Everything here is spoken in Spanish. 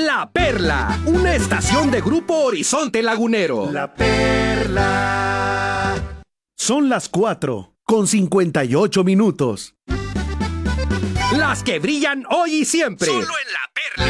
La Perla, una estación de Grupo Horizonte Lagunero. La Perla. Son las 4:58. Las que brillan hoy y siempre. Solo en La